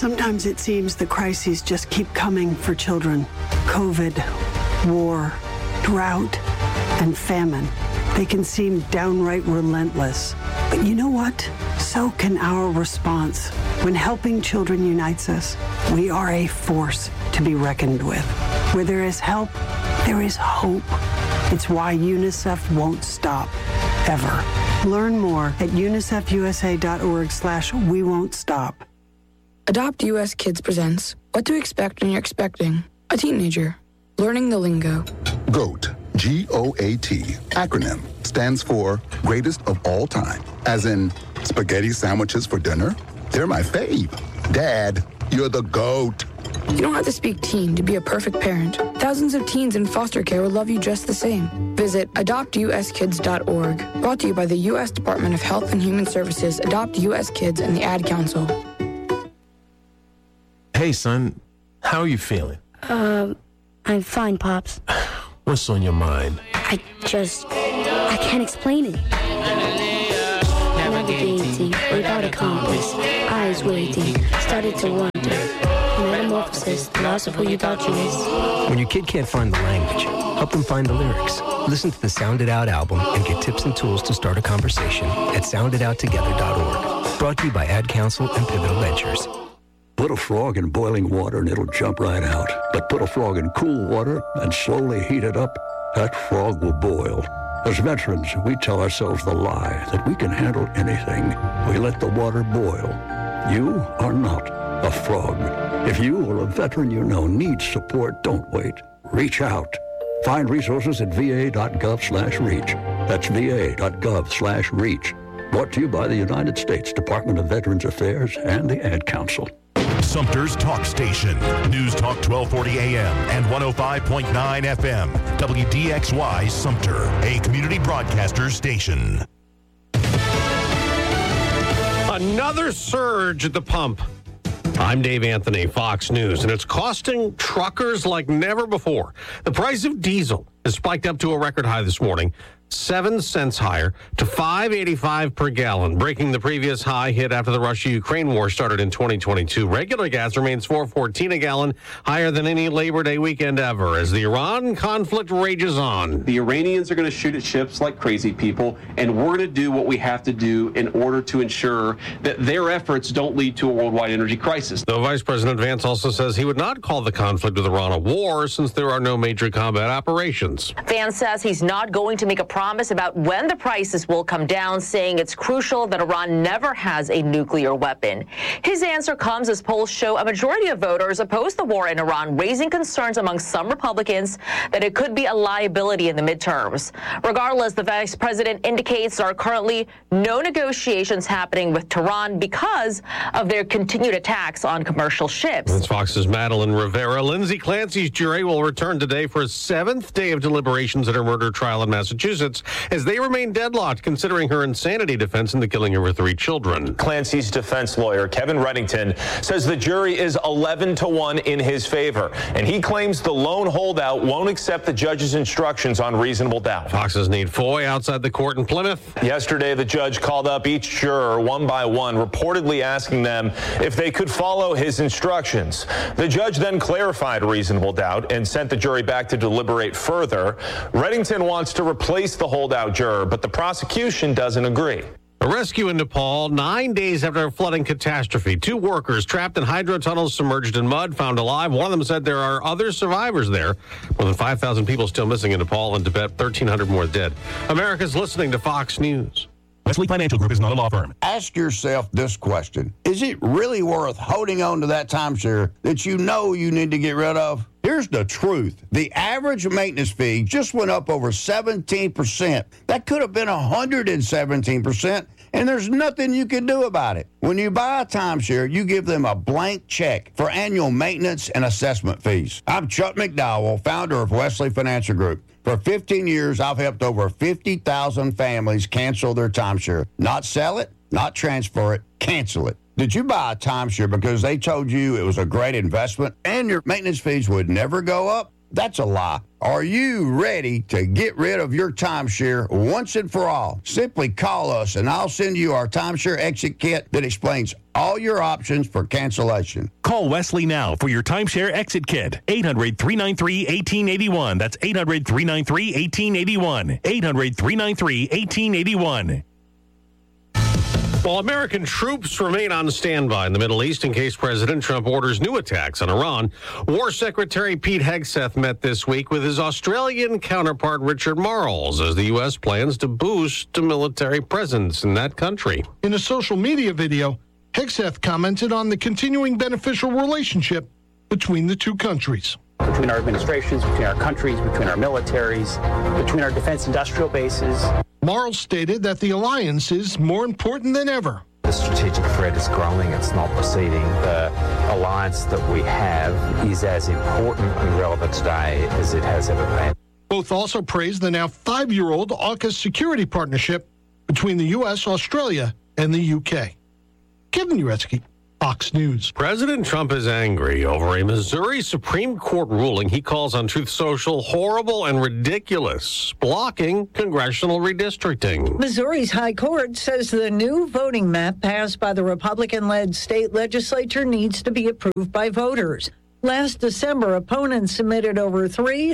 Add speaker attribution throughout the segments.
Speaker 1: Sometimes it seems the crises just keep coming for children. COVID, war, drought, and famine. They can seem downright relentless. But you know what? So can our response. When helping children unites us, we are a force to be reckoned with. Where there is help, there is hope. It's why UNICEF won't stop, ever. Learn more at unicefusa.org/we won't stop.
Speaker 2: Adopt US Kids presents What to Expect When You're Expecting a Teenager. Learning the lingo.
Speaker 3: GOAT, G-O-A-T, acronym, stands for Greatest of All Time. As in, spaghetti sandwiches for dinner? They're my fave. Dad, you're the GOAT.
Speaker 2: You don't have to speak teen to be a perfect parent. Thousands of teens in foster care will love you just the same. Visit adoptuskids.org. Brought to you by the U.S. Department of Health and Human Services, Adopt U.S. Kids, and the Ad Council.
Speaker 4: Hey, son, how are you feeling?
Speaker 5: I'm fine, Pops.
Speaker 4: What's on your mind?
Speaker 5: I can't explain it. Navigating without a compass, eyes waiting, started to wonder. Metamorphosis, the loss of who you thought you was.
Speaker 6: When your kid can't find the language, help them find the lyrics. Listen to the Sound It Out album and get tips and tools to start a conversation at sounditouttogether.org. Brought to you by Ad Council and Pivotal Ventures.
Speaker 7: Put a frog in boiling water and it'll jump right out. But put a frog in cool water and slowly heat it up, that frog will boil. As veterans, we tell ourselves the lie that we can handle anything. We let the water boil. You are not a frog. If you or a veteran you know needs support, don't wait. Reach out. Find resources at va.gov/reach. That's va.gov/reach. Brought to you by the United States Department of Veterans Affairs and the Ad Council.
Speaker 8: Sumter's Talk Station. News Talk 1240 AM and 105.9 FM. WDXY Sumter, a community broadcaster station.
Speaker 9: Another surge at the pump. I'm Dave Anthony, Fox News, and it's costing truckers like never before. The price of diesel has spiked up to a record high this morning, 7 cents higher to $5.85 per gallon, breaking the previous high hit after the Russia-Ukraine war started in 2022. Regular gas remains $4.14 a gallon, higher than any Labor Day weekend ever, as the Iran conflict rages on.
Speaker 10: The Iranians are going to shoot at ships like crazy people, and we're going to do what we have to do in order to ensure that their efforts don't lead to a worldwide energy crisis.
Speaker 9: Though Vice President Vance also says he would not call the conflict with Iran a war, since there are no major combat operations.
Speaker 11: Vance says he's not going to make a promise about when the prices will come down, saying it's crucial that Iran never has a nuclear weapon. His answer comes as polls show a majority of voters oppose the war in Iran, raising concerns among some Republicans that it could be a liability in the midterms. Regardless, the vice president indicates there are currently no negotiations happening with Tehran because of their continued attacks on commercial ships.
Speaker 9: That's Fox's Madeline Rivera. Lindsay Clancy's jury will return today for a 7th day of deliberations at her murder trial in Massachusetts, as they remain deadlocked considering her insanity defense in the killing of her 3 children.
Speaker 12: Clancy's defense lawyer, Kevin Reddington, says the jury is 11-1 in his favor, and he claims the lone holdout won't accept the judge's instructions on reasonable doubt.
Speaker 9: Fox's Nate Foy outside the court in Plymouth.
Speaker 12: Yesterday, the judge called up each juror one by one, reportedly asking them if they could follow his instructions. The judge then clarified reasonable doubt and sent the jury back to deliberate further. Reddington wants to replace the holdout juror, but the prosecution doesn't agree.
Speaker 9: A rescue in Nepal 9 days after a flooding catastrophe. 2 workers trapped in hydro tunnels submerged in mud found alive. One of them said there are other survivors there. More than 5,000 people still missing in Nepal and Tibet, 1,300 more dead. America's listening to Fox News.
Speaker 8: Wesley Financial Group is not a law firm.
Speaker 13: Ask yourself this question. Is it really worth holding on to that timeshare that you know you need to get rid of? Here's the truth. The average maintenance fee just went up over 17%. That could have been 117%, and there's nothing you can do about it. When you buy a timeshare, you give them a blank check for annual maintenance and assessment fees. I'm Chuck McDowell, founder of Wesley Financial Group. For 15 years, I've helped over 50,000 families cancel their timeshare. Not sell it, not transfer it, cancel it. Did you buy a timeshare because they told you it was a great investment and your maintenance fees would never go up? That's a lie. Are you ready to get rid of your timeshare once and for all? Simply call us and I'll send you our timeshare exit kit that explains all your options for cancellation.
Speaker 14: Call Wesley now for your timeshare exit kit. 800-393-1881. That's 800-393-1881. 800-393-1881.
Speaker 9: While American troops remain on standby in the Middle East in case President Trump orders new attacks on Iran, War Secretary Pete Hegseth met this week with his Australian counterpart Richard Marles as the U.S. plans to boost a military presence in that country.
Speaker 15: In a social media video, Hegseth commented on the continuing beneficial relationship between the two countries.
Speaker 16: Between our administrations, between our countries, between our militaries, between our defense industrial bases.
Speaker 15: Marles stated that the alliance is more important than ever.
Speaker 17: The strategic threat is growing, it's not receding. The alliance that we have is as important and relevant today as it has ever been.
Speaker 15: Both also praised the now 5-year-old AUKUS security partnership between the U.S., Australia, and the U.K. Kevin Uretsky, Fox News.
Speaker 9: President Trump is angry over a Missouri Supreme Court ruling he calls on Truth Social horrible and ridiculous, blocking congressional redistricting.
Speaker 18: Missouri's High Court says the new voting map passed by the Republican-led state legislature needs to be approved by voters. Last December, opponents submitted over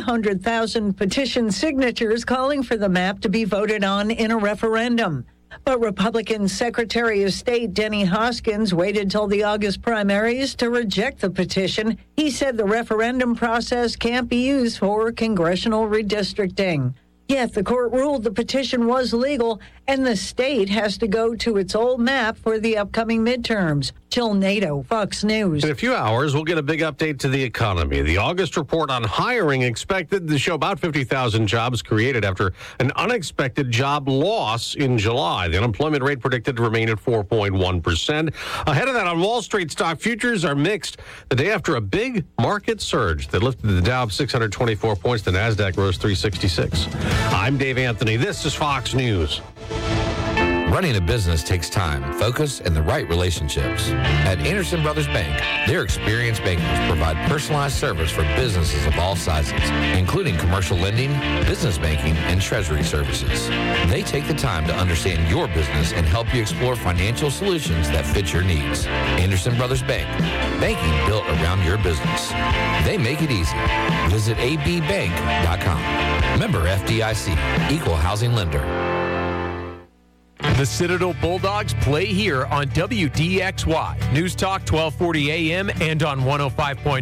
Speaker 18: 300,000 petition signatures calling for the map to be voted on in a referendum. But Republican Secretary of State Denny Hoskins waited till the August primaries to reject the petition. He said the referendum process can't be used for congressional redistricting. Yet the court ruled the petition was legal and the state has to go to its old map for the upcoming midterms. Jill Nato, Fox News.
Speaker 9: In a few hours, we'll get a big update to the economy. The August report on hiring expected to show about 50,000 jobs created after an unexpected job loss in July. The unemployment rate predicted to remain at 4.1%. Ahead of that, on Wall Street, stock futures are mixed the day after a big market surge that lifted the Dow up 624 points. The NASDAQ rose 366. I'm Dave Anthony. This is Fox News.
Speaker 19: Running a business takes time, focus, and the right relationships. At Anderson Brothers Bank, their experienced bankers provide personalized service for businesses of all sizes, including commercial lending, business banking, and treasury services. They take the time to understand your business and help you explore financial solutions that fit your needs. Anderson Brothers Bank, banking built around your business. They make it easy. Visit abbank.com. Member FDIC, Equal Housing Lender.
Speaker 20: The Citadel Bulldogs play here on WDXY, News Talk 1240 AM and on 105.9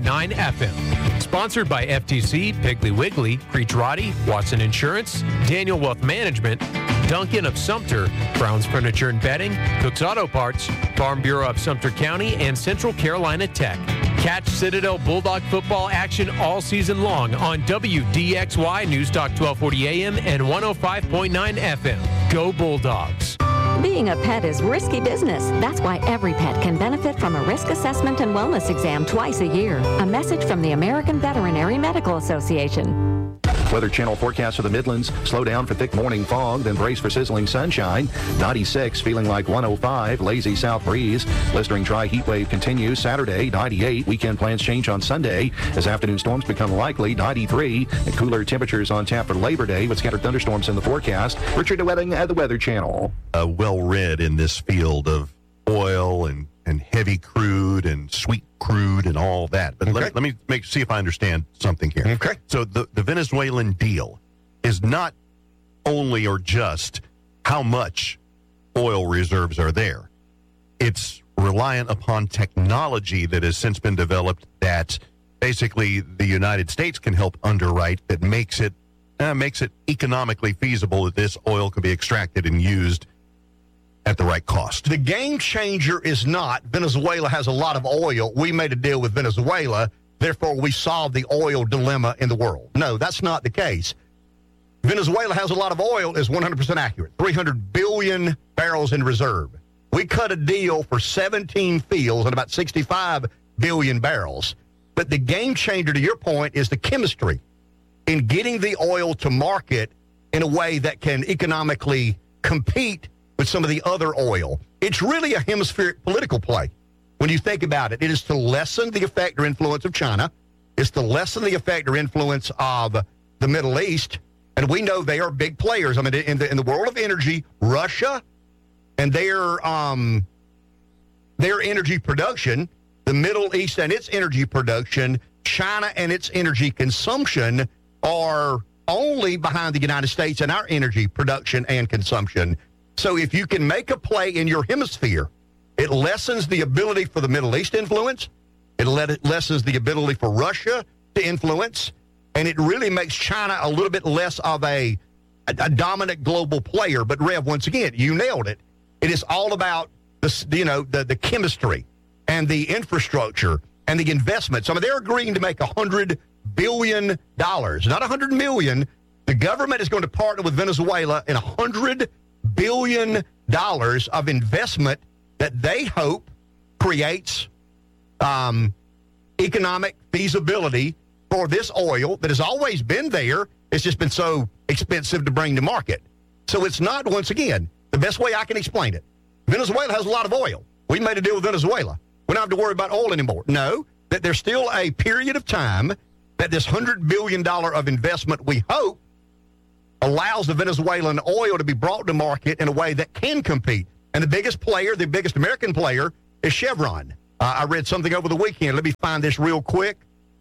Speaker 20: FM. Sponsored by FTC, Piggly Wiggly, Creech Roddy, Watson Insurance, Daniel Wealth Management, Duncan of Sumter, Brown's Furniture and Bedding, Cook's Auto Parts, Farm Bureau of Sumter County, and Central Carolina Tech. Catch Citadel Bulldog football action all season long on WDXY, News Talk 1240 AM and 105.9 FM. Go Bulldogs.
Speaker 21: Being a pet is risky business. That's why every pet can benefit from a risk assessment and wellness exam twice a year. A message from the American Veterinary Medical Association.
Speaker 22: Weather Channel forecast for the Midlands. Slow down for thick morning fog, then brace for sizzling sunshine. 96, feeling like 105. Lazy south breeze. Blistering dry heat wave continues. Saturday, 98. Weekend plans change on Sunday as afternoon storms become likely. 93. And cooler temperatures on tap for Labor Day with scattered thunderstorms in the forecast. Richard DeWetting at the Weather Channel.
Speaker 23: Well read in this field of oil and heavy crude and sweet crude and all that. But let me see if I understand something here.
Speaker 24: Okay.
Speaker 23: So the Venezuelan deal is not only or just how much oil reserves are there. It's reliant upon technology that has since been developed that basically the United States can help underwrite that makes it economically feasible that this oil can be extracted and used at the right cost.
Speaker 24: The game changer is not Venezuela has a lot of oil. We made a deal with Venezuela, therefore we solved the oil dilemma in the world. No, that's not the case. Venezuela has a lot of oil is 100% accurate. 300 billion barrels in reserve. We cut a deal for 17 fields and about 65 billion barrels. But the game changer, to your point, is the chemistry in getting the oil to market in a way that can economically compete with some of the other oil. It's really a hemispheric political play. When you think about it, it is to lessen the effect or influence of China. It's to lessen the effect or influence of the Middle East, and we know they are big players. I mean, in the world of energy, Russia and their energy production, the Middle East and its energy production, China and its energy consumption are only behind the United States in our energy production and consumption. So if you can make a play in your hemisphere, it lessens the ability for the Middle East to influence, it lessens the ability for Russia to influence, and it really makes China a little bit less of a dominant global player. But, Rev, once again, you nailed it. It is all about the chemistry and the infrastructure and the investments. I mean, they're agreeing to make $100 billion, not $100 million. The government is going to partner with Venezuela in $100 billion of investment that they hope creates economic feasibility for this oil that has always been there. It's just been so expensive to bring to market. So it's not, once again, the best way I can explain it. Venezuela has a lot of oil. We made a deal with Venezuela. We don't have to worry about oil anymore. No, that there's still a period of time that this $100 billion of investment, we hope, allows the Venezuelan oil to be brought to market in a way that can compete. And the biggest player, the biggest American player, is Chevron. I read something over the weekend. Let me find this real quick.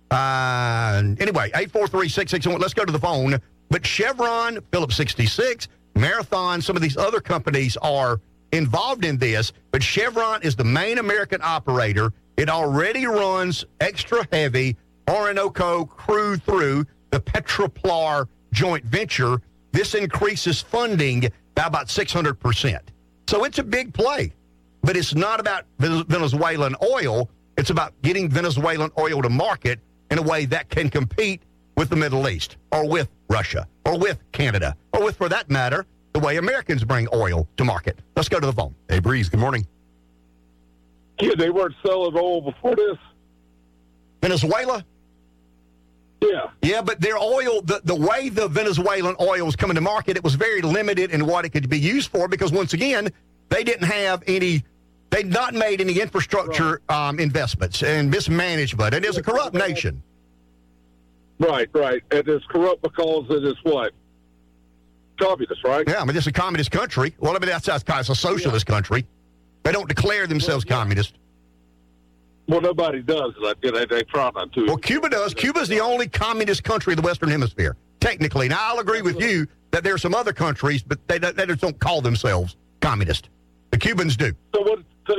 Speaker 24: Anyway, 843-661. Let's go to the phone. But Chevron, Phillips 66, Marathon, some of these other companies are involved in this. But Chevron is the main American operator. It already runs extra heavy Orinoco crude through the Petroplar joint venture. This increases funding by about 600%. So it's a big play. But it's not about Venezuelan oil. It's about getting Venezuelan oil to market in a way that can compete with the Middle East or with Russia or with Canada or with, for that matter, the way Americans bring oil to market. Let's go to the phone.
Speaker 23: Hey, Breeze, good morning.
Speaker 1: Yeah, they weren't selling oil before this.
Speaker 24: Venezuela?
Speaker 1: Yeah.
Speaker 24: Yeah, but their oil, the way the Venezuelan oil was coming to market, it was very limited in what it could be used for because, once again, they didn't have any, they'd not made any infrastructure investments and mismanagement. And it's a corrupt nation.
Speaker 1: Right. And it's corrupt because it is what? Communist, right?
Speaker 24: Yeah, I mean, it's a communist country. Well, I mean, that's it's a socialist country. They don't declare themselves communist.
Speaker 1: Well, nobody does. They try not to.
Speaker 24: Well, Cuba does. Cuba's the only communist country in the Western Hemisphere, technically. Now, I'll agree with you that there are some other countries, but they just don't call themselves communist. The Cubans do.
Speaker 1: So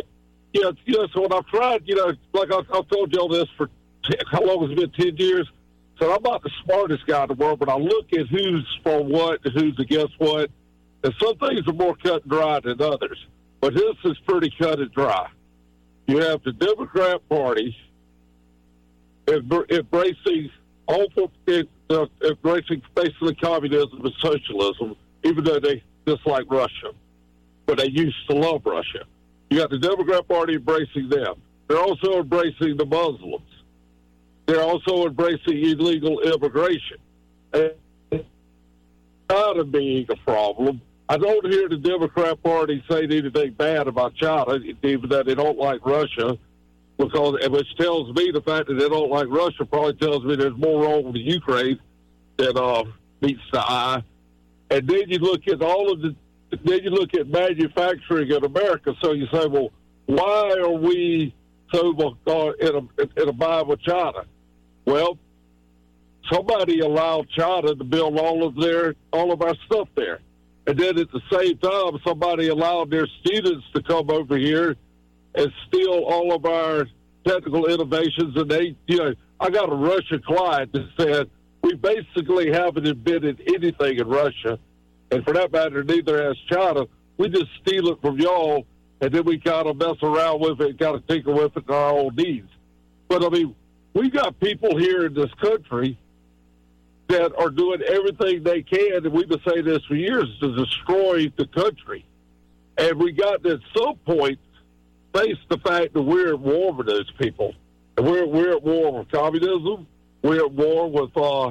Speaker 1: when I've tried, like I've told you all this for how long has it been, 10 years? So I'm not the smartest guy in the world, but I look at who's for what and who's against what. And some things are more cut and dry than others. But this is pretty cut and dry. You have the Democrat Party embracing basically communism and socialism, even though they dislike Russia. But they used to love Russia. You got the Democrat Party embracing them. They're also embracing the Muslims. They're also embracing illegal immigration. And China being a problem, I don't hear the Democrat Party saying anything bad about China, even that they don't like Russia, which tells me the fact that they don't like Russia probably tells me there's more wrong with the Ukraine than meets the eye. And then you look at then you look at manufacturing in America. So you say, well, why are we so in a bind with China? Well, somebody allowed China to build all of our stuff there. And then at the same time, somebody allowed their students to come over here and steal all of our technical innovations. And I got a Russian client that said, we basically haven't invented anything in Russia. And for that matter, neither has China. We just steal it from y'all, and then we kind of mess around with it and kind of tinker with it in our own needs. But, I mean, we've got people here in this country that are doing everything they can, and we've been saying this for years, to destroy the country. And we got to, at some point, face the fact that we're at war with those people. And we're at war with communism. We're at war with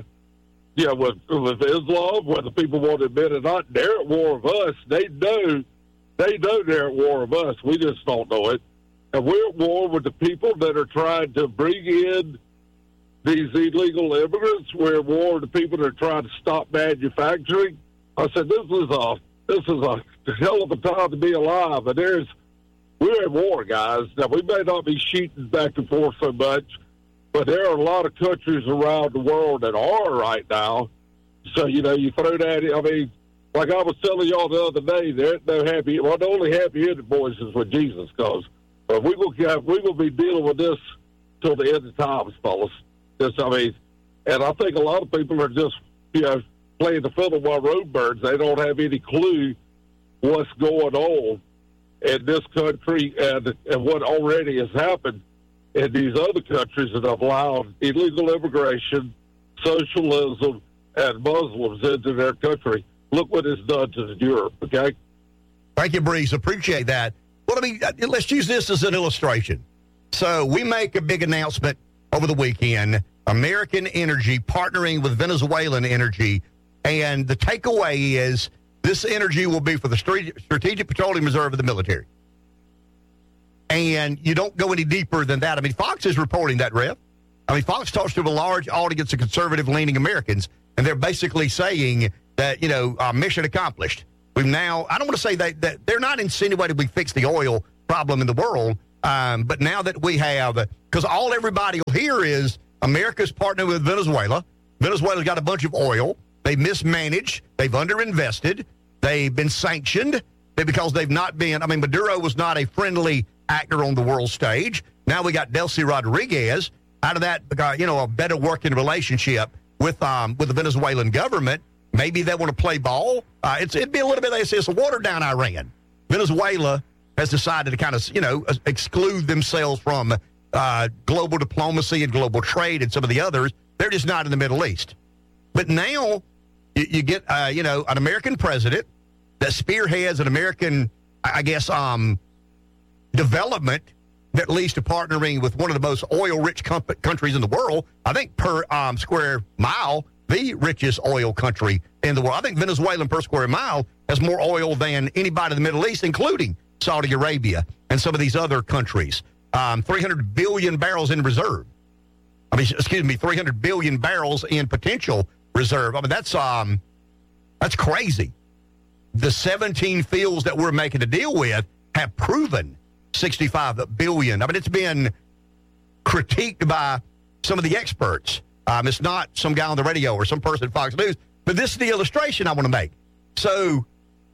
Speaker 1: Islam, whether people want to admit it or not. They're at war with us. They know they're at war with us. We just don't know it. And we're at war with the people that are trying to bring in these illegal immigrants. We're at war with the people that are trying to stop manufacturing. I said, this is a hell of a time to be alive. And we're at war, guys. Now, we may not be shooting back and forth so much, but there are a lot of countries around the world that are right now. So, you throw that in. I mean, like I was telling y'all the other day, there ain't no happy. Well, the only happy-ended voice is when Jesus goes. But we will be dealing with this till the end of times, fellas. And I think a lot of people are just, playing the fiddle while road burns. They don't have any clue what's going on in this country and what already has happened in these other countries that have allowed illegal immigration, socialism, and Muslims into their country. Look what it's done to Europe, okay?
Speaker 24: Thank you, Breeze. Appreciate that. Well, let's use this as an illustration. So we make a big announcement over the weekend, American Energy partnering with Venezuelan Energy, and the takeaway is this energy will be for the Strategic Petroleum Reserve of the military. And you don't go any deeper than that. Fox is reporting that, Rev. Fox talks to a large audience of conservative-leaning Americans, and they're basically saying that, mission accomplished. We've now, I don't want to say that they're not insinuating we fixed the oil problem in the world, but now that we have, because all everybody will hear is America's partnering with Venezuela. Venezuela's got a bunch of oil. They mismanaged. They've underinvested. They've been sanctioned because they've not been, Maduro was not a friendly actor on the world stage. Now we got Delcy Rodriguez. Out of that, a better working relationship with the Venezuelan government. Maybe they want to play ball. It'd be a little bit, it's a watered-down Iran. Venezuela has decided to kind of, exclude themselves from global diplomacy and global trade and some of the others. They're just not in the Middle East. But now you get, an American president that spearheads an American, development that leads to partnering with one of the most oil-rich countries in the world. I think per square mile, the richest oil country in the world. I think Venezuela per square mile has more oil than anybody in the Middle East, including Saudi Arabia and some of these other countries. 300 billion barrels in reserve. 300 billion barrels in potential reserve. That's crazy. The 17 fields that we're making a deal with have proven 65 billion. It's been critiqued by some of the experts. It's not some guy on the radio or some person at Fox News, but this is the illustration I want to make. So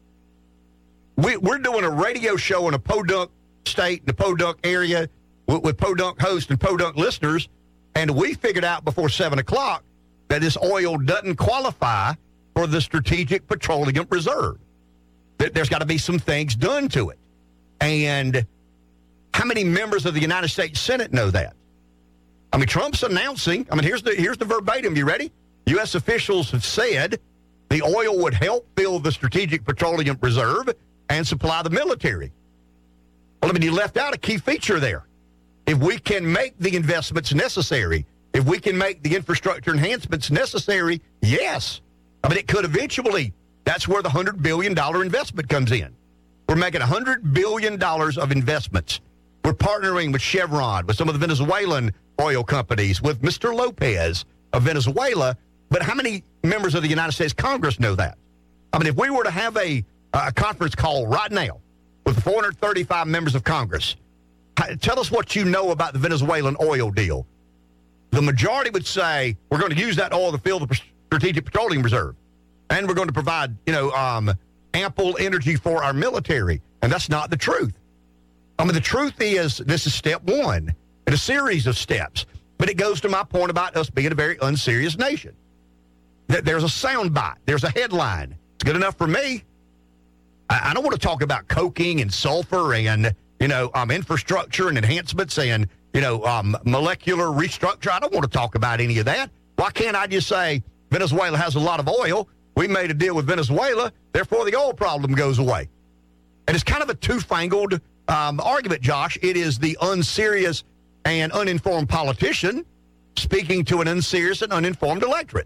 Speaker 24: we're doing a radio show in a Podunk state, in the Podunk area, with Podunk hosts and Podunk listeners, and we figured out before 7 o'clock that this oil doesn't qualify for the Strategic Petroleum Reserve. There's got to be some things done to it. And how many members of the United States Senate know that? Trump's announcing, here's the verbatim. You ready? U.S. officials have said the oil would help fill the Strategic Petroleum Reserve and supply the military. Well, you left out a key feature there. If we can make the investments necessary, if we can make the infrastructure enhancements necessary, yes. It could eventually, that's where the $100 billion investment comes in. We're making $100 billion of investments. We're partnering with Chevron, with some of the Venezuelan oil companies, with Mr. Lopez of Venezuela. But how many members of the United States Congress know that? If we were to have a conference call right now with 435 members of Congress, tell us what you know about the Venezuelan oil deal. The majority would say, we're going to use that oil to fill the Strategic Petroleum Reserve. And we're going to provide, ample energy for our military. And that's not the truth. The truth is, this is step one in a series of steps. But it goes to my point about us being a very unserious nation. There's a soundbite. There's a headline. It's good enough for me. I don't want to talk about coking and sulfur and, infrastructure and enhancements and, molecular restructure. I don't want to talk about any of that. Why can't I just say Venezuela has a lot of oil? We made a deal with Venezuela. Therefore, the oil problem goes away. And it's kind of a two-fangled argument, Josh. It is the unserious and uninformed politician speaking to an unserious and uninformed electorate.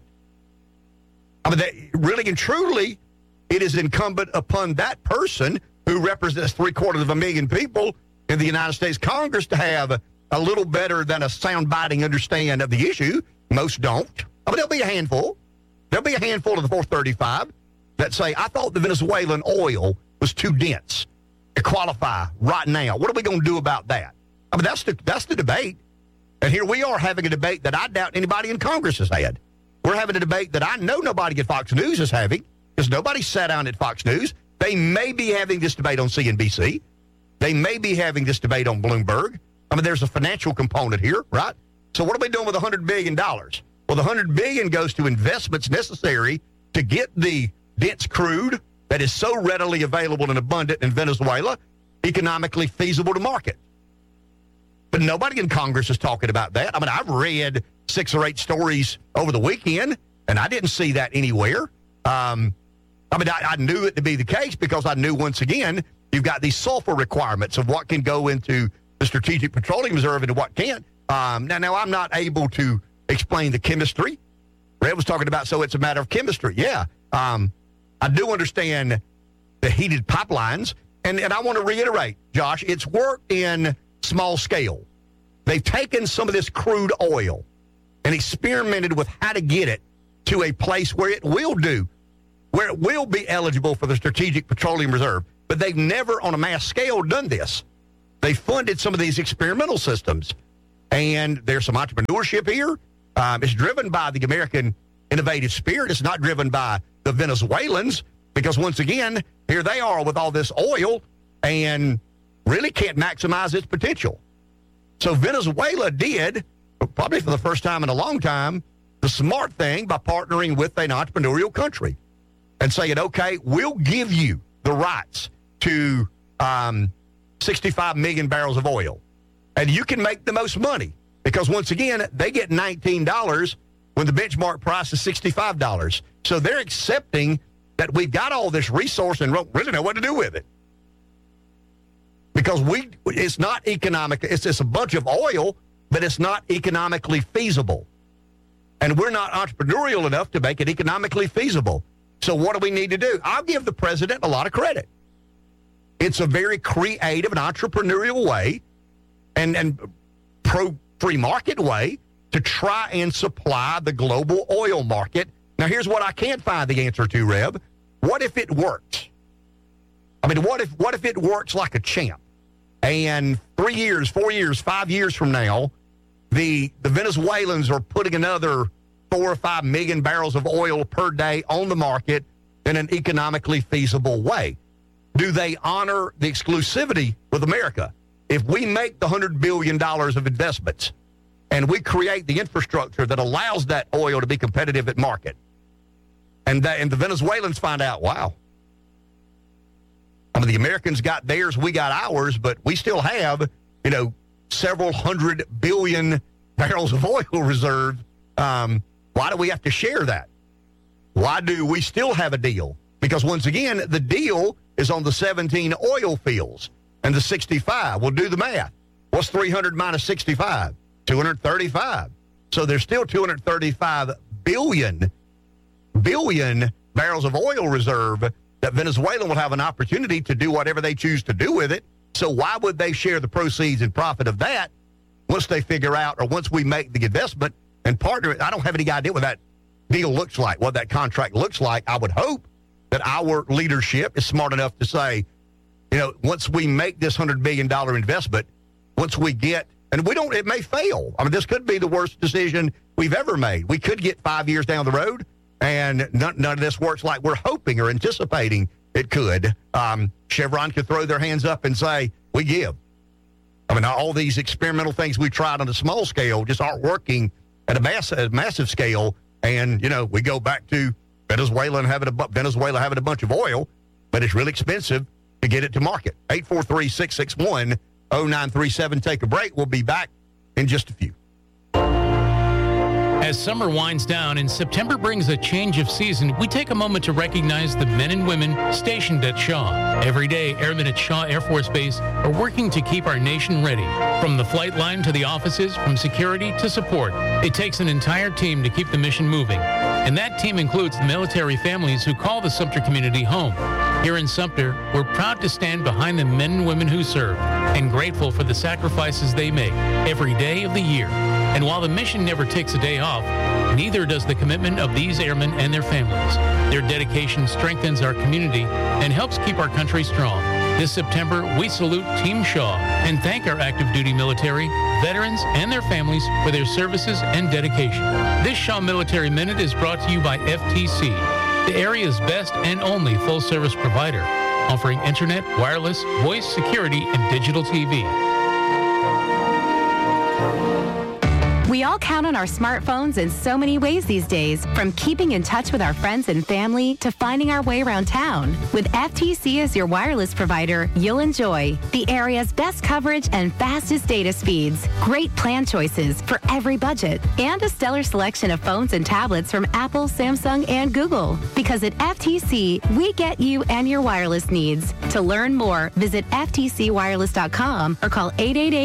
Speaker 24: Really and truly, it is incumbent upon that person who represents 750,000 people in the United States Congress to have a little better than a sound-biting understand of the issue Most don't. I mean, there'll be a handful. There'll be a handful of the 435 that say, I thought the Venezuelan oil was too dense to qualify right now. What are we going to do about that? I mean, that's the debate. And here we are having a debate that I doubt anybody in Congress has had. We're having a debate that I know nobody at Fox News is having, because nobody sat down at Fox News. They may be having this debate on CNBC. They may be having this debate on Bloomberg. I mean, there's a financial component here, right? So what are we doing with $100 billion? Well, the $100 billion goes to investments necessary to get the dense crude that is so readily available and abundant in Venezuela economically feasible to market. But nobody in Congress is talking about that. I mean, I've read 6 or 8 stories over the weekend, and I didn't see that anywhere. I knew it to be the case because I knew, once again, you've got these sulfur requirements of what can go into the Strategic Petroleum Reserve and what can't. Now, I'm not able to explain the chemistry. Red was talking about, so it's a matter of chemistry. Yeah. I do understand the heated pipelines, and I want to reiterate, Josh, it's worked in small scale. They've taken some of this crude oil and experimented with how to get it to a place where it will be eligible for the Strategic Petroleum Reserve. But they've never, on a mass scale, done this. They funded some of these experimental systems, and there's some entrepreneurship here. It's driven by the American innovative spirit. It's not driven by the Venezuelans, because, once again, here they are with all this oil and really can't maximize its potential. So Venezuela did, probably for the first time in a long time, the smart thing by partnering with an entrepreneurial country and saying, okay, we'll give you the rights to 65 million barrels of oil, and you can make the most money, because, once again, they get $19 when the benchmark price is $65. So they're accepting that we've got all this resource and don't really know what to do with it. Because it's not economic. It's just a bunch of oil, but it's not economically feasible. And we're not entrepreneurial enough to make it economically feasible. So what do we need to do? I'll give the president a lot of credit. It's a very creative and entrepreneurial way and pro-free market way to try and supply the global oil market. Now, here's what I can't find the answer to, Reb. What if it works? I mean, what if it works like a champ? And 3 years, 4 years, 5 years from now, the Venezuelans are putting another 4 or 5 million barrels of oil per day on the market in an economically feasible way. Do they honor the exclusivity with America? If we make the $100 billion of investments and we create the infrastructure that allows that oil to be competitive at market, and the Venezuelans find out, wow, I mean, the Americans got theirs, we got ours, but we still have, several 100 billion barrels of oil reserve. Why do we have to share that? Why do we still have a deal? Because, once again, the deal is on the 17 oil fields and the 65. We'll do the math. What's 300 minus 65? 235. So there's still 235 billion barrels of oil reserve that Venezuela will have an opportunity to do whatever they choose to do with it. So why would they share the proceeds and profit of that once they figure out, or once we make the investment and partner it? I don't have any idea what that deal looks like, what that contract looks like. I would hope that our leadership is smart enough to say, once we make this $100 billion investment, once we get, and it may fail. I mean, this could be the worst decision we've ever made. We could get 5 years down the road, and none of this works like we're hoping or anticipating it could. Chevron could throw their hands up and say, we give. I mean, all these experimental things we tried on a small scale just aren't working at a massive scale. And, we go back to Venezuela having a bunch of oil, but it's really expensive to get it to market. 843-661-0937. Take a break. We'll be back in just a few.
Speaker 2: As summer winds down and September brings a change of season, we take a moment to recognize the men and women stationed at Shaw. Every day, airmen at Shaw Air Force Base are working to keep our nation ready. From the flight line to the offices, from security to support, it takes an entire team to keep the mission moving. And that team includes the military families who call the Sumter community home. Here in Sumter, we're proud to stand behind the men and women who serve and grateful for the sacrifices they make every day of the year. And while the mission never takes a day off, neither does the commitment of these airmen and their families. Their dedication strengthens our community and helps keep our country strong. This September, we salute Team Shaw and thank our active duty military, veterans, and their families for their services and dedication. This Shaw Military Minute is brought to you by FTC, the area's best and only full-service provider, offering internet, wireless, voice, security, and digital TV.
Speaker 3: We all count on our smartphones in so many ways these days, from keeping in touch with our friends and family to finding our way around town. With FTC as your wireless provider, you'll enjoy the area's best coverage and fastest data speeds, great plan choices for every budget, and a stellar selection of phones and tablets from Apple, Samsung, and Google. Because at FTC, we get you and your wireless needs. To learn more, visit ftcwireless.com or call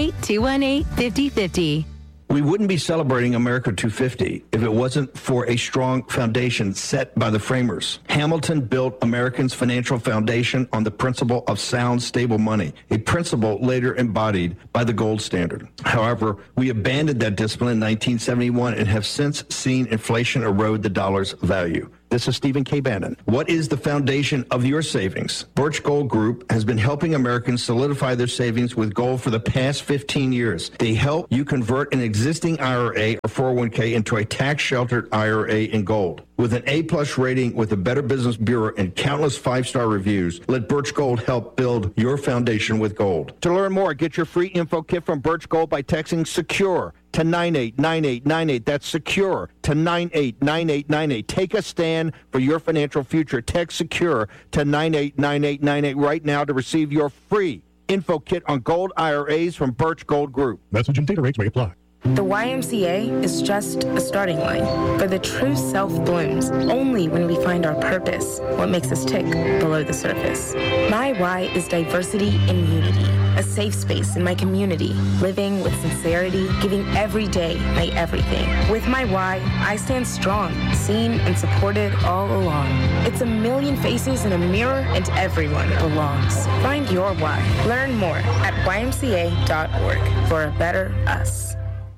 Speaker 3: 888-218-5050.
Speaker 4: We wouldn't be celebrating America 250 if it wasn't for a strong foundation set by the framers. Hamilton built Americans' financial foundation on the principle of sound, stable money, a principle later embodied by the gold standard. However, we abandoned that discipline in 1971 and have since seen inflation erode the dollar's value. This is Stephen K. Bannon. What is the foundation of your savings? Birch Gold Group has been helping Americans solidify their savings with gold for the past 15 years. They help you convert an existing IRA or 401k into a tax-sheltered IRA in gold. With an A-plus rating with the Better Business Bureau and countless five-star reviews, let Birch Gold help build your foundation with gold. To learn more, get your free info kit from Birch Gold by texting SECURE to 989898. That's SECURE to 989898. Take a stand for your financial future. Text SECURE to 989898 right now to receive your free info kit on gold IRAs from Birch Gold Group.
Speaker 5: Message and data rates may apply. The YMCA is just a starting line, for the true self blooms only when we find our purpose, what makes us tick below the surface. My why is diversity and unity, a safe space in my community, living with sincerity, giving every day my everything. With my why, I stand strong, seen and supported all along. It's a million faces in a mirror and everyone belongs. Find your why. Learn more at ymca.org for a better us.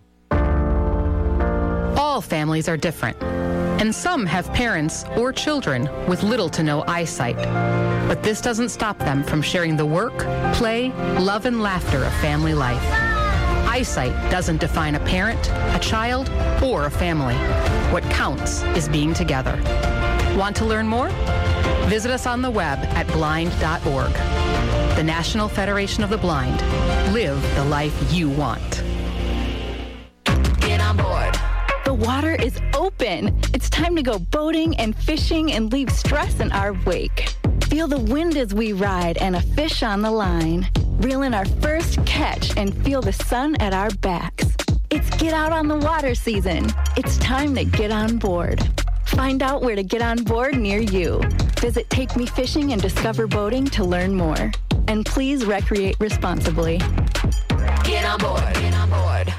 Speaker 6: All families are different, and some have parents or children with little to no eyesight. But this doesn't stop them from sharing the work, play, love, and laughter of family life. Eyesight doesn't define a parent, a child, or a family. What counts is being together. Want to learn more? Visit us on the web at blind.org. The National Federation of the Blind. Live the life you want.
Speaker 25: Get on board. The water is open. It's time to go boating and fishing and leave stress in our wake. Feel the wind as we ride and a fish on the line. Reel in our first catch and feel the sun at our backs. It's get out on the water season. It's time to get on board. Find out where to get on board near you. Visit Take Me Fishing and Discover Boating to learn more. And please recreate responsibly. Get on board. Get on board.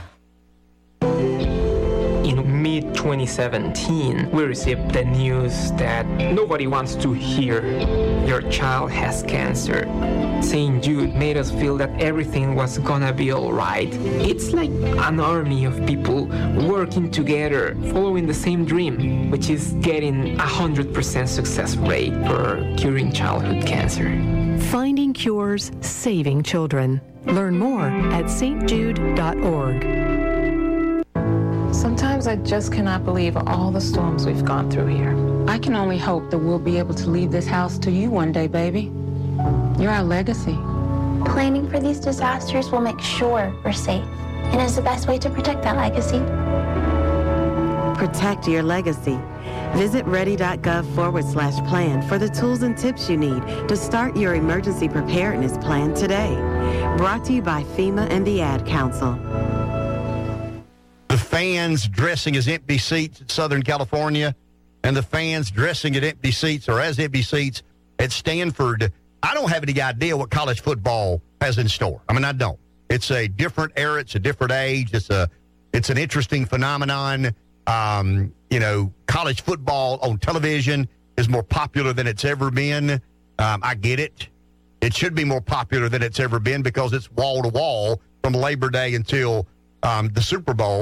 Speaker 26: In mid-2017, we received the news that nobody wants to hear your child has cancer. St. Jude made us feel that everything was gonna be alright. It's like an army of people working together, following the same dream, which is getting 100% success rate for curing childhood cancer.
Speaker 27: Finding cures, saving children. Learn more at stjude.org.
Speaker 28: Sometimes I just cannot believe all the storms we've gone through here. I can only hope that we'll be able to leave this house to you one day, baby. You're our legacy.
Speaker 29: Planning for these disasters will make sure we're safe, and is the best way to protect that legacy.
Speaker 30: Protect your legacy. Visit ready.gov/plan for the tools and tips you need to start your emergency preparedness plan today. Brought to you by FEMA and the Ad Council.
Speaker 24: The fans dressing as empty seats in Southern California and the fans dressing at empty seats or as empty seats at Stanford. I don't have any idea what college football has in store. I mean, I don't. It's a different era. It's a different age. It's an interesting phenomenon. College football on television is more popular than it's ever been. I get it. It should be more popular than it's ever been because it's wall to wall from Labor Day until the Super Bowl.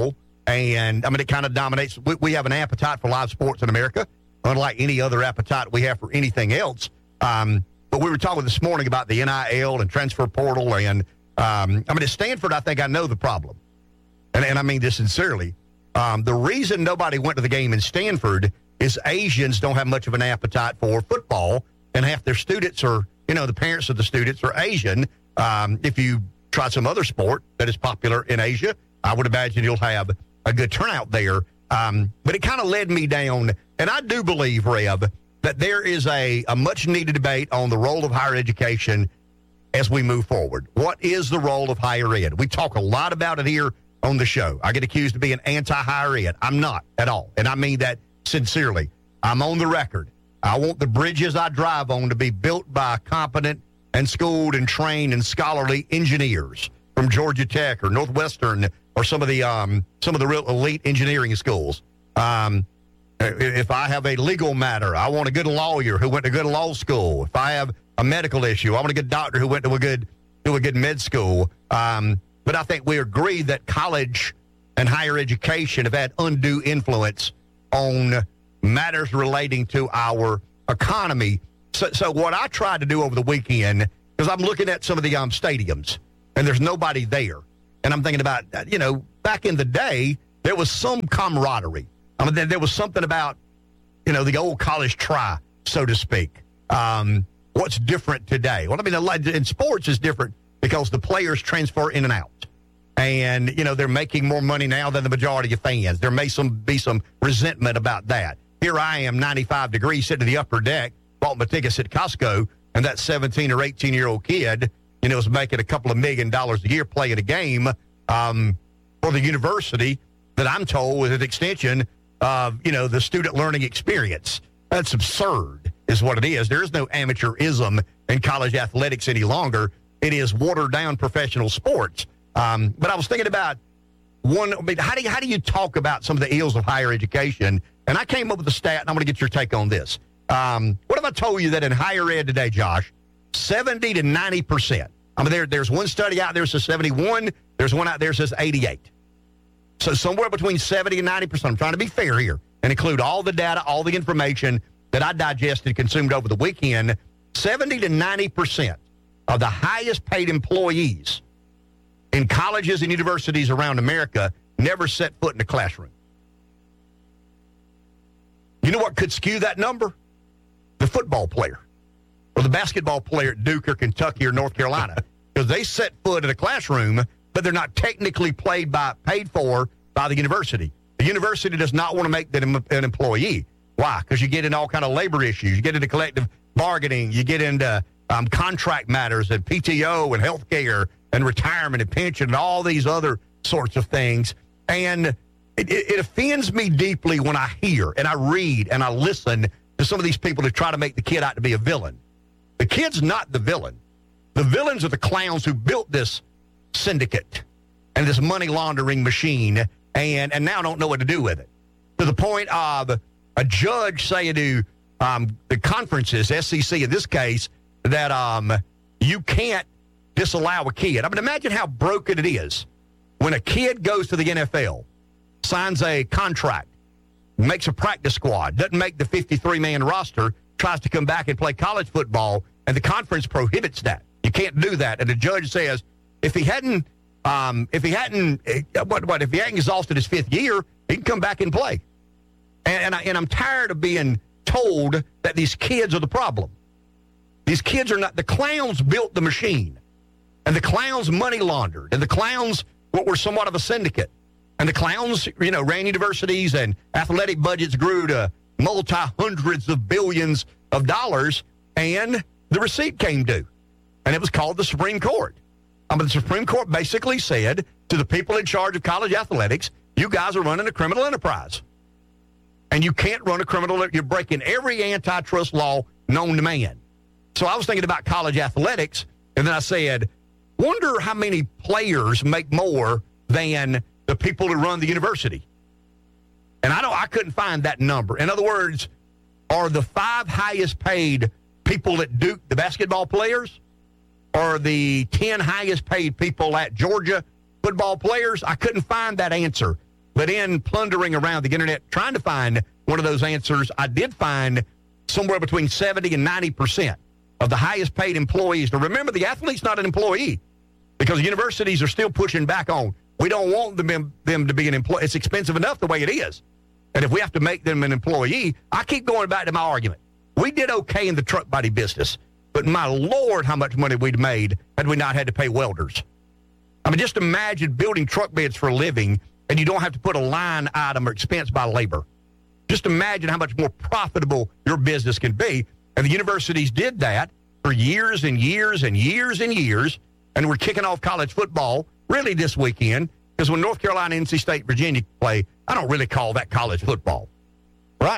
Speaker 24: And, I mean, it kind of dominates. We have an appetite for live sports in America, unlike any other appetite we have for anything else. But we were talking this morning about the NIL and transfer portal. And, I mean, at Stanford, I think I know the problem. And I mean this sincerely. The reason nobody went to the game in Stanford is Asians don't have much of an appetite for football, and half their students are, the parents of the students are Asian. If you try some other sport that is popular in Asia, I would imagine you'll have a good turnout there. But it kind of led me down, and I do believe, Reb, that there is a much-needed debate on the role of higher education as we move forward. What is the role of higher ed? We talk a lot about it here on the show. I get accused of being anti-higher ed. I'm not at all, and I mean that sincerely. I'm on the record. I want the bridges I drive on to be built by competent and schooled and trained and scholarly engineers from Georgia Tech or Northwestern or some of the real elite engineering schools. If I have a legal matter, I want a good lawyer who went to good law school. If I have a medical issue, I want a good doctor who went to a good med school. But I think we agree that college and higher education have had undue influence on matters relating to our economy. So what I tried to do over the weekend, because I'm looking at some of the stadiums, and there's nobody there. And I'm thinking about, back in the day, there was some camaraderie. I mean, there was something about, the old college try, so to speak. What's different today? Well, I mean, in sports is different because the players transfer in and out. And, they're making more money now than the majority of fans. There may be some resentment about that. Here I am, 95 degrees, sitting in the upper deck, bought my tickets at Costco, and that 17 or 18-year-old kid, was making a couple of $1 million a year playing a game for the university that I'm told was an extension of, the student learning experience. That's absurd, is what it is. There is no amateurism in college athletics any longer. It is watered-down professional sports. But I was thinking about how do you talk about some of the ills of higher education? And I came up with a stat, and I'm going to get your take on this. What if I told you that in higher ed today, Josh, 70 to 90%? I mean, there's one study out there that says 71. There's one out there that says 88. So somewhere between 70 and 90%. I'm trying to be fair here and include all the data, all the information that I digested and consumed over the weekend. 70 to 90% of the highest paid employees in colleges and universities around America never set foot in a classroom. You know what could skew that number? The football player or the basketball player at Duke or Kentucky or North Carolina, because they set foot in a classroom, but they're not technically paid for by the university. The university does not want to make them an employee. Why? Because you get into all kind of labor issues. You get into collective bargaining. You get into contract matters and PTO and health care and retirement and pension and all these other sorts of things. And it offends me deeply when I hear and I read and I listen to some of these people that try to make the kid out to be a villain. The kid's not the villain. The villains are the clowns who built this syndicate and this money laundering machine and now don't know what to do with it. To the point of a judge saying to the conferences, SEC in this case, that you can't disallow a kid. I mean, imagine how broken it is when a kid goes to the NFL, signs a contract, makes a practice squad, doesn't make the 53-man roster, tries to come back and play college football, and the conference prohibits that. You can't do that. And the judge says if he hadn't exhausted his fifth year, he can come back and play. And I'm tired of being told that these kids are the problem. These kids are not. The clowns built the machine, and the clowns money laundered, and the clowns were somewhat of a syndicate. And the clowns, ran universities, and athletic budgets grew to multi-hundreds of billions of dollars, and the receipt came due. And it was called the Supreme Court. The Supreme Court basically said to the people in charge of college athletics, you guys are running a criminal enterprise. And you can't run a criminal, you're breaking every antitrust law known to man. So I was thinking about college athletics, and then I said, wonder how many players make more than the people who run the university. And I couldn't find that number. In other words, are the 5 highest paid people at Duke the basketball players? Or the 10 highest paid people at Georgia football players? I couldn't find that answer. But in plundering around the internet, trying to find one of those answers, I did find somewhere between 70 and 90% of the highest paid employees. Now, remember, the athlete's not an employee because universities are still pushing back on, we don't want them to be an employee. It's expensive enough the way it is. And if we have to make them an employee, I keep going back to my argument. We did okay in the truck body business, but my Lord, how much money we'd made had we not had to pay welders. I mean, just imagine building truck beds for a living and you don't have to put a line item or expense by labor. Just imagine how much more profitable your business can be. And the universities did that for years and years and years and years. And we're kicking off college football really this weekend because when North Carolina, NC State, Virginia play, I don't really call that college football. Right?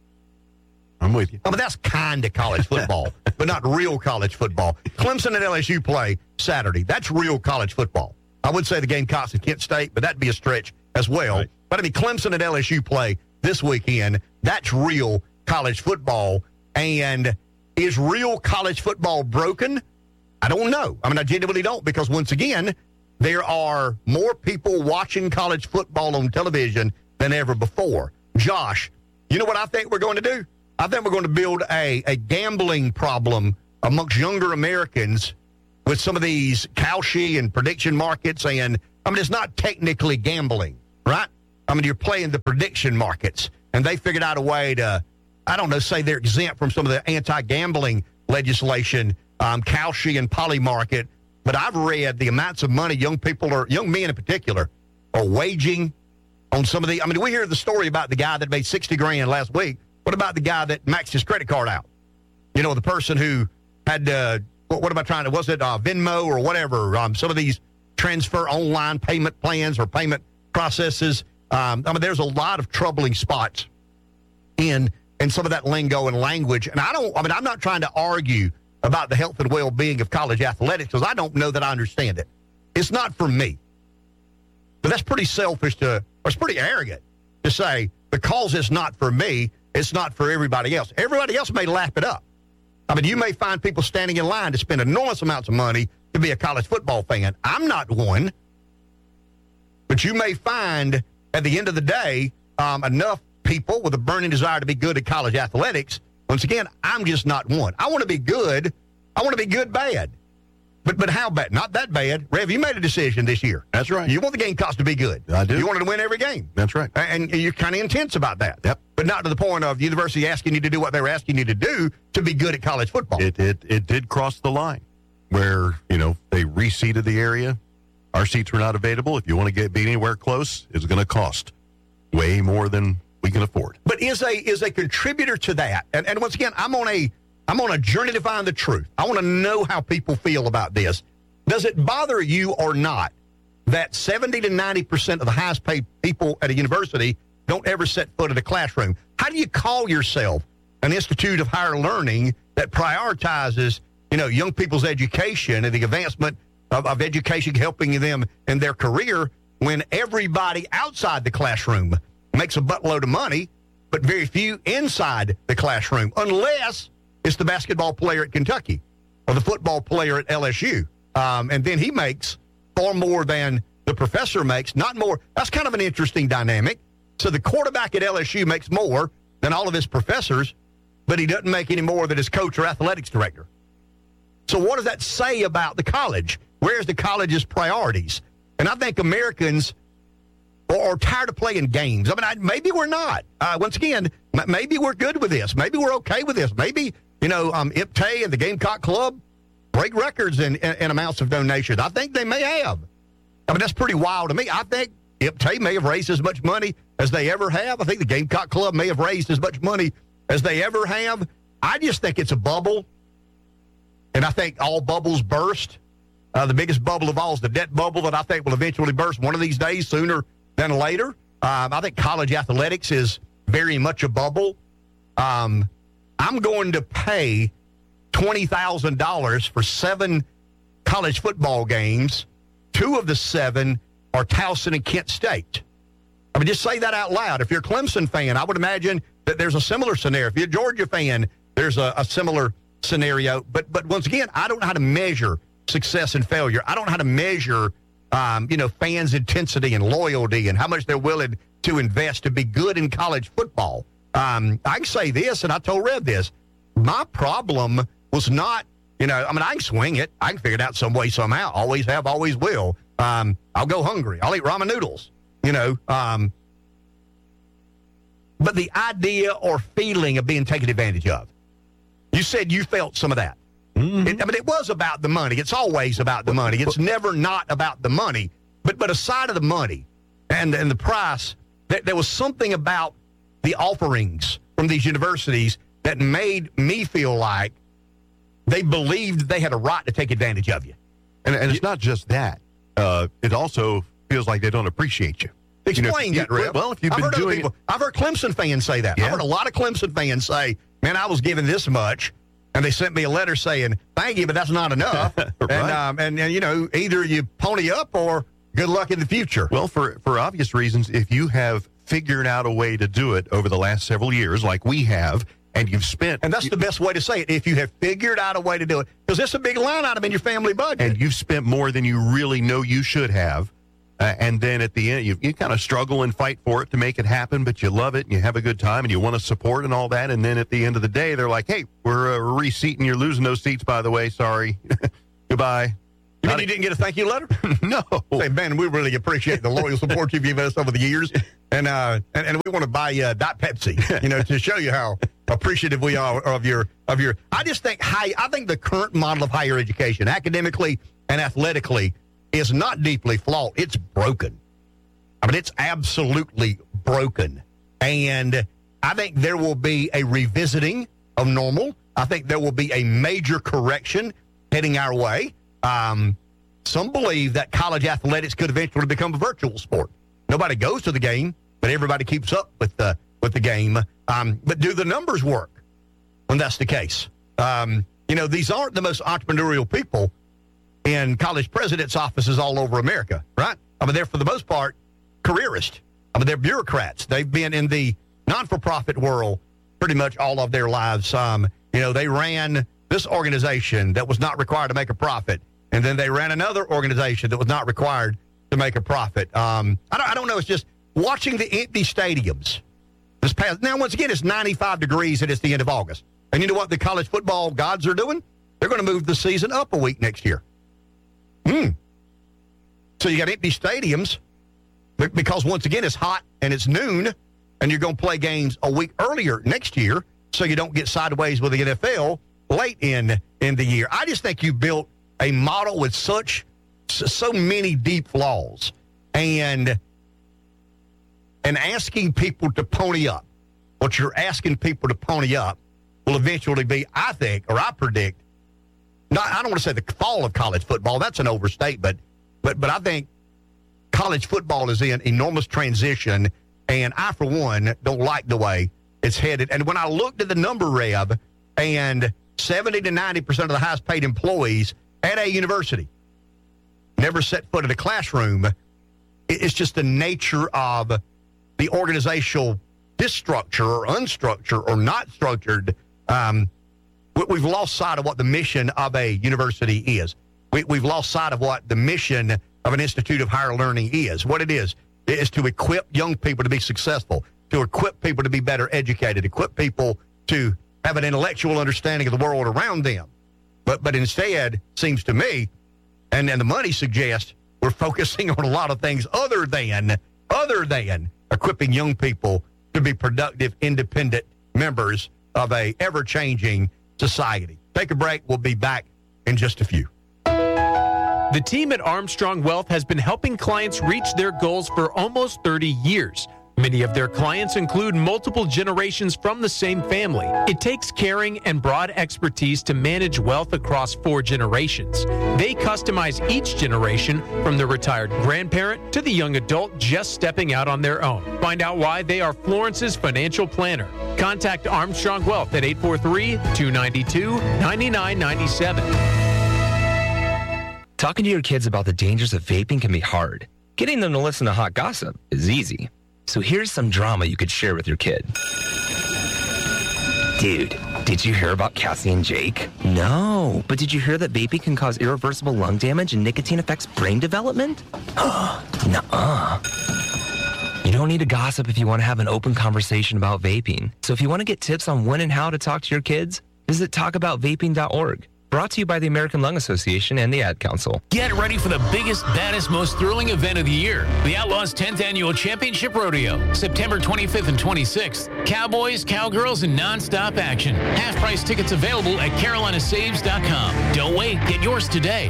Speaker 23: I'm with you.
Speaker 24: I mean, that's kind of college football, but not real college football. Clemson and LSU play Saturday. That's real college football. I would say the Gamecocks and Kent State, but that'd be a stretch as well. Right. But I mean, Clemson and LSU play this weekend. That's real college football. And is real college football broken? I don't know. I mean, I genuinely don't, because once again, there are more people watching college football on television than ever before. Josh, you know what I think we're going to do? I think we're going to build a gambling problem amongst younger Americans with some of these Kalshi and prediction markets. And, I mean, it's not technically gambling, right? I mean, you're playing the prediction markets. And they figured out a way to, I don't know, say they're exempt from some of the anti-gambling legislation, Kalshi and Polymarket. But I've read the amounts of money young men in particular, are waging on some of the, I mean, we hear the story about the guy that made $60,000 last week. What about the guy that maxed his credit card out? You know, the person who had, what am I trying to, was it Venmo or whatever? Some of these transfer online payment plans or payment processes. I mean, there's a lot of troubling spots in some of that lingo and language. And I'm not trying to argue about the health and well-being of college athletics because I don't know that I understand it. It's not for me. But that's pretty selfish or it's pretty arrogant to say, because it's not for me, it's not for everybody else. Everybody else may lap it up. I mean, you may find people standing in line to spend enormous amounts of money to be a college football fan. I'm not one. But you may find, at the end of the day, enough people with a burning desire to be good at college athletics. Once again, I'm just not one. I want to be good. I want to be good bad. But how bad? Not that bad. Rev, you made a decision this year.
Speaker 23: That's right.
Speaker 24: You want the Gamecocks to be good.
Speaker 23: I do.
Speaker 24: You wanted to win every game.
Speaker 23: That's right.
Speaker 24: And you're kind of intense about that.
Speaker 23: Yep.
Speaker 24: But not to the point of the university asking you to do what they were asking you to do to be good at college football.
Speaker 23: It did cross the line where, they reseeded the area. Our seats were not available. If you want to be anywhere close, it's going to cost way more than we can afford.
Speaker 24: But is a contributor to that, and once again, I'm on a journey to find the truth. I want to know how people feel about this. Does it bother you or not that 70 to 90% of the highest paid people at a university don't ever set foot in a classroom? How do you call yourself an institute of higher learning that prioritizes, young people's education and the advancement of education, helping them in their career, when everybody outside the classroom makes a buttload of money, but very few inside the classroom, unless it's the basketball player at Kentucky or the football player at LSU. And then he makes far more than the professor makes, not more. That's kind of an interesting dynamic. So the quarterback at LSU makes more than all of his professors, but he doesn't make any more than his coach or athletics director. So what does that say about the college? Where's the college's priorities? And I think Americans are tired of playing games. I mean, maybe we're not. Once again, maybe we're good with this. Maybe we're okay with this. Maybe, IPTAY and the Gamecock Club break records in amounts of donations. I think they may have. I mean, that's pretty wild to me. I think IPTAY may have raised as much money as they ever have. I think the Gamecock Club may have raised as much money as they ever have. I just think it's a bubble, and I think all bubbles burst. The biggest bubble of all is the debt bubble that I think will eventually burst one of these days, sooner than later. I think college athletics is very much a bubble. I'm going to pay $20,000 for 7 college football games. 2 of the 7 are Towson and Kent State. I mean, just say that out loud. If you're a Clemson fan, I would imagine that there's a similar scenario. If you're a Georgia fan, there's a similar scenario. But once again, I don't know how to measure success and failure. I don't know how to measure fans' intensity and loyalty and how much they're willing to invest to be good in college football. I can say this, and I told Rev this. My problem was not, I can swing it. I can figure it out some way, somehow. Always have, always will. I'll go hungry. I'll eat ramen noodles, But the idea or feeling of being taken advantage of. You said you felt some of that. Mm-hmm. It was about the money. It's always about the money. It's never not about the money. But aside of the money and the price, there was something about the offerings from these universities that made me feel like they believed they had a right to take advantage of you.
Speaker 23: And it's not just that. It also feels like they don't appreciate you.
Speaker 24: Explain that, Rev.
Speaker 23: Well, if you've been doing it.
Speaker 24: I've heard Clemson fans say that. Yeah. I've heard a lot of Clemson fans say, man, I was given this much, and they sent me a letter saying, thank you, but that's not enough. Right. And either you pony up or good luck in the future.
Speaker 23: Well, for obvious reasons, if you have figured out a way to do it over the last several years, like we have, and you've spent...
Speaker 24: And that's the best way to say it, if you have figured out a way to do it, because it's a big line item in your family budget.
Speaker 23: And you've spent more than you really know you should have, and then at the end, you kind of struggle and fight for it to make it happen, but you love it, and you have a good time, and you want to support and all that, and then at the end of the day, they're like, hey, we're reseating, you're losing those seats, by the way, sorry, goodbye.
Speaker 24: You mean you didn't get a thank you letter?
Speaker 23: No.
Speaker 24: Say, Ben, we really appreciate the loyal support you've given us over the years, and we want to buy you Diet Pepsi, to show you how appreciative we are of your. I just think I think the current model of higher education, academically and athletically, is not deeply flawed. It's broken. It's absolutely broken, and I think there will be a revisiting of normal. I think there will be a major correction heading our way. Some believe that college athletics could eventually become a virtual sport. Nobody goes to the game, but everybody keeps up with the game. But do the numbers work when that's the case? These aren't the most entrepreneurial people in college presidents' offices all over America, right? They're, for the most part, careerists. They're bureaucrats. They've been in the non-for-profit world pretty much all of their lives. They ran this organization that was not required to make a profit, and then they ran another organization that was not required to make a profit. I don't know. It's just watching the empty stadiums this past. Now, once again, it's 95 degrees and it's the end of August. And you know what the college football gods are doing? They're going to move the season up a week next year. So you got empty stadiums because, once again, it's hot and it's noon, and you're going to play games a week earlier next year so you don't get sideways with the NFL late in the year. I just think you built a model with so many deep flaws, and asking people to pony up. What you're asking people to pony up will eventually be, I think, or I predict, I don't want to say the fall of college football. That's an overstatement, but I think college football is in enormous transition, and I, for one, don't like the way it's headed. And when I looked at the number, Rev, and 70 to 90% of the highest paid employees at a university never set foot in a classroom, it's just the nature of the organizational disstructure or unstructured or not structured. We've lost sight of what the mission of a university is. We've lost sight of what the mission of an institute of higher learning is. What it is to equip young people to be successful, to equip people to be better educated, equip people to have an intellectual understanding of the world around them. But instead, seems to me, and the money suggests, we're focusing on a lot of things other than equipping young people to be productive, independent members of a ever-changing society. Take a break. We'll be back in just a few.
Speaker 20: The team at Armstrong Wealth has been helping clients reach their goals for almost 30 years. Many of their clients include multiple generations from the same family. It takes caring and broad expertise to manage wealth across 4 generations. They customize each generation, from the retired grandparent to the young adult just stepping out on their own. Find out why they are Florence's financial planner. Contact Armstrong Wealth at 843-292-9997.
Speaker 7: Talking to your kids about the dangers of vaping can be hard. Getting them to listen to hot gossip is easy. So here's some drama you could share with your kid. Dude, did you hear about Cassie and Jake? No, but did you hear that vaping can cause irreversible lung damage and nicotine affects brain development? Nuh-uh. You don't need to gossip if you want to have an open conversation about vaping. So if you want to get tips on when and how to talk to your kids, visit talkaboutvaping.org. Brought to you by the American Lung Association and the Ad Council.
Speaker 2: Get ready for the biggest, baddest, most thrilling event of the year. The Outlaws 10th Annual Championship Rodeo. September 25th and 26th. Cowboys, cowgirls, and nonstop action. Half-price tickets available at carolinasaves.com. Don't wait. Get yours today.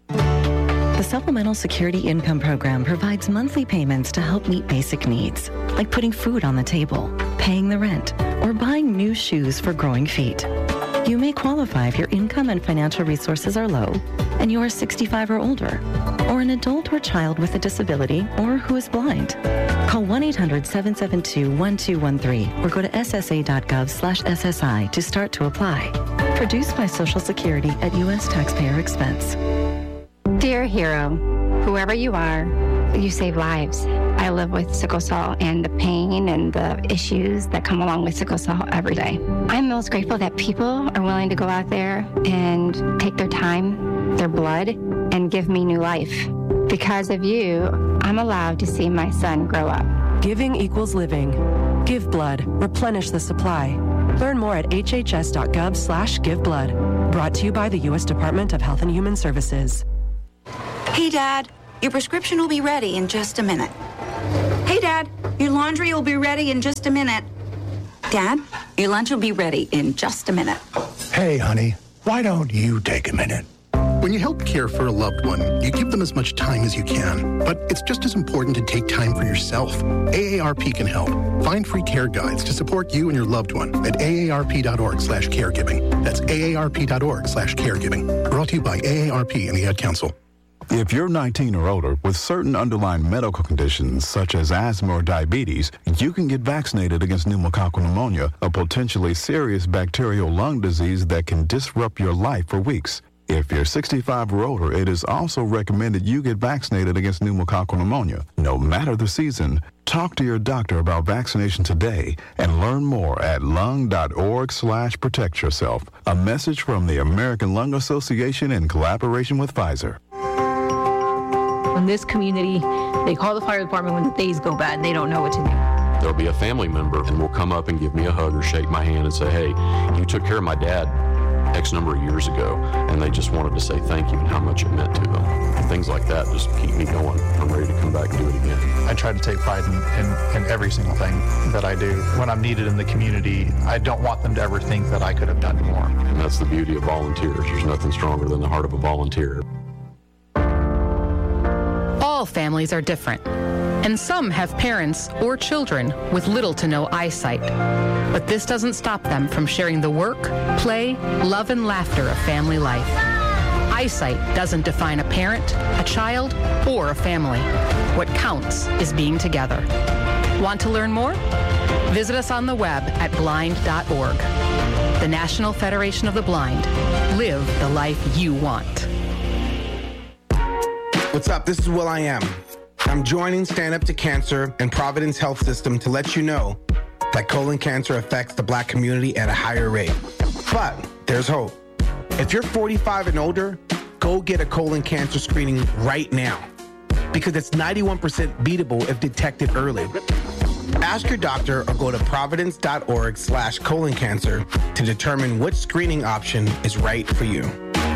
Speaker 8: The Supplemental Security Income Program provides monthly payments to help meet basic needs, like putting food on the table, paying the rent, or buying new shoes for growing feet. You may qualify if your income and financial resources are low and you are 65 or older, or an adult or child with a disability or who is blind. Call 1-800-772-1213 or go to ssa.gov/SSI to start to apply. Produced by Social Security at U.S. taxpayer expense.
Speaker 10: Dear hero, whoever you are, you save lives. I live with sickle cell and the pain and the issues that come along with sickle cell every day. I'm most grateful that people are willing to go out there and take their time, their blood, and give me new life. Because of you, I'm allowed to see my son grow up.
Speaker 27: Giving equals living. Give blood. Replenish the supply. Learn more at hhs.gov/giveblood. Brought to you by the U.S. Department of Health and Human Services.
Speaker 11: Hey, Dad, your prescription will be ready in just a minute. Hey, Dad, your laundry will be ready in just a minute. Dad, your lunch will be ready in just a minute.
Speaker 12: Hey, honey, why don't you take a minute? When you help care for a loved one, you give them as much time as you can. But it's just as important to take time for yourself. AARP can help. Find free care guides to support you and your loved one at aarp.org/caregiving. That's aarp.org/caregiving. Brought to you by AARP and the Ad Council.
Speaker 13: If you're 19 or older with certain underlying medical conditions such as asthma or diabetes, you can get vaccinated against pneumococcal pneumonia, a potentially serious bacterial lung disease that can disrupt your life for weeks. If you're 65 or older, it is also recommended you get vaccinated against pneumococcal pneumonia. No matter the season, talk to your doctor about vaccination today and learn more at lung.org/protect yourself. A message from the American Lung Association in collaboration with Pfizer.
Speaker 14: In this community, they call the fire department when things go bad and they don't know what to do.
Speaker 15: There'll be a family member and will come up and give me a hug or shake my hand and say, hey, you took care of my dad X number of years ago, and they just wanted to say thank you and how much it meant to them. And things like that just keep me going. I'm ready to come back and do it again.
Speaker 16: I try to take pride in every single thing that I do. When I'm needed in the community, I don't want them to ever think that I could have done more.
Speaker 15: And that's the beauty of volunteers. There's nothing stronger than the heart of a volunteer.
Speaker 6: All families are different, and some have parents or children with little to no eyesight. But this doesn't stop them from sharing the work, play, love, and laughter of family life. Eyesight doesn't define a parent, a child, or a family. What counts is being together. Want to learn more? Visit us on the web at blind.org. The National Federation of the Blind. Live the life you want.
Speaker 17: What's up? This is will.i.am. I'm joining Stand Up to Cancer and Providence Health System to let you know that colon cancer affects the Black community at a higher rate. But there's hope. If you're 45 and older, go get a colon cancer screening right now because it's 91% beatable if detected early. Ask your doctor or go to providence.org/colon cancer to determine which screening option is right for you.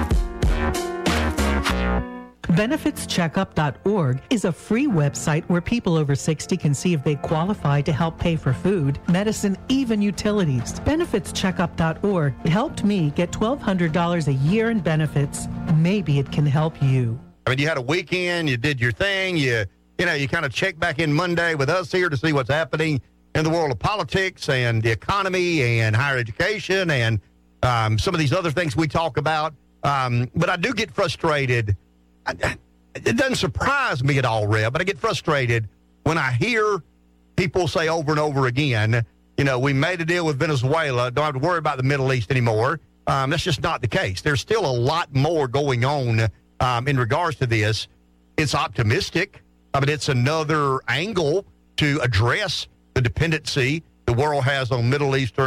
Speaker 18: BenefitsCheckup.org is a free website where people over 60 can see if they qualify to help pay for food, medicine, even utilities. BenefitsCheckup.org helped me get $1,200 a year in benefits. Maybe it can help you.
Speaker 24: I mean, you had a weekend, you did your thing, you kind of check back in Monday with us here to see what's happening in the world of politics and the economy and higher education and some of these other things we talk about. But I do get frustrated. It doesn't surprise me at all, Reb, but I get frustrated when I hear people say over and over again, we made a deal with Venezuela, don't have to worry about the Middle East anymore. That's just not the case. There's still a lot more going on in regards to this. It's optimistic. I mean, it's another angle to address the dependency the world has on Middle Eastern and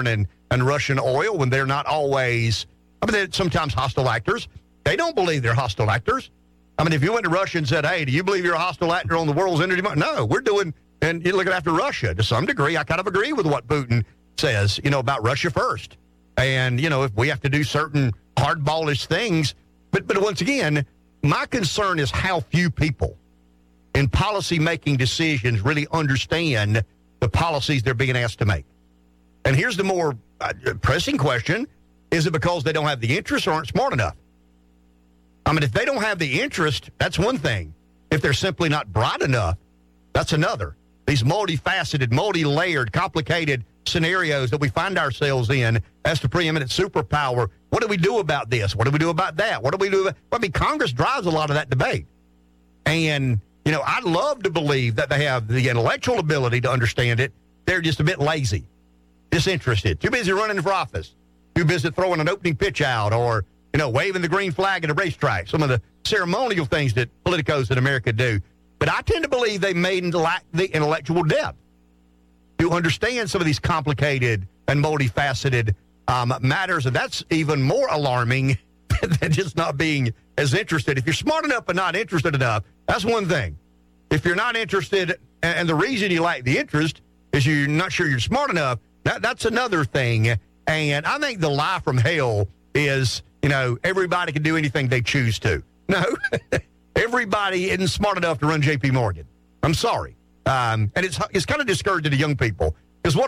Speaker 24: and Russian oil when they're not always, they're sometimes hostile actors. They don't believe they're hostile actors. If you went to Russia and said, hey, do you believe you're a hostile actor on the world's energy market? No, we're doing, and you're looking after Russia to some degree. I kind of agree with what Putin says, about Russia first. And, if we have to do certain hardballish things. But once again, my concern is how few people in policy-making decisions really understand the policies they're being asked to make. And here's the more pressing question. Is it because they don't have the interest or aren't smart enough? If they don't have the interest, that's one thing. If they're simply not bright enough, that's another. These multifaceted, multi-layered, complicated scenarios that we find ourselves in as the preeminent superpower. What do we do about this? What do we do about that? What do we do about... Congress drives a lot of that debate. And, I'd love to believe that they have the intellectual ability to understand it. They're just a bit lazy, disinterested, too busy running for office, too busy throwing an opening pitch out or, waving the green flag at a racetrack, some of the ceremonial things that politicos in America do. But I tend to believe they may lack the intellectual depth to understand some of these complicated and multifaceted matters. And that's even more alarming than just not being as interested. If you're smart enough but not interested enough, that's one thing. If you're not interested, and the reason you lack the interest is you're not sure you're smart enough, that's another thing. And I think the lie from hell is, everybody can do anything they choose to. No, everybody isn't smart enough to run J.P. Morgan. I'm sorry. And it's kind of discouraging to young people. Because what